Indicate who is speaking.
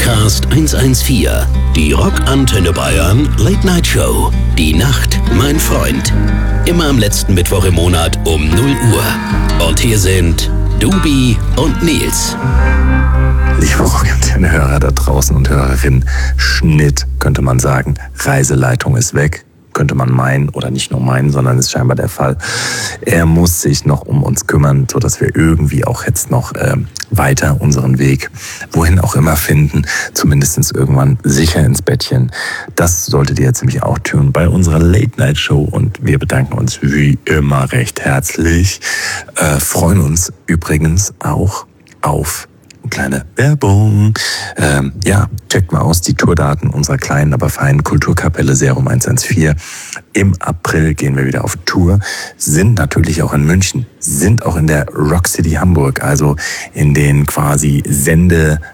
Speaker 1: Podcast 114. Die Rockantenne Bayern Late Night Show. Die Nacht, mein Freund. Immer am letzten Mittwoch im Monat um 0 Uhr. Und hier sind Dubi und Nils.
Speaker 2: Liebe Rockantenne-Hörer da draußen und Hörerinnen, Schnitt könnte man sagen. Reiseleitung ist weg. Könnte man meinen, oder nicht nur meinen, sondern ist scheinbar der Fall. Er muss sich noch um uns kümmern, sodass wir irgendwie auch jetzt noch weiter unseren Weg, wohin auch immer, finden. Zumindest irgendwann sicher ins Bettchen. Das solltet ihr jetzt nämlich auch tun bei unserer Late-Night-Show. Und wir bedanken uns wie immer recht herzlich. Freuen uns übrigens auch auf kleine Werbung. Checkt mal aus die Tourdaten unserer kleinen, aber feinen Kulturkapelle Serum 114. Im April gehen wir wieder auf Tour, sind natürlich auch in München, sind auch in der Rock City Hamburg, also in den quasi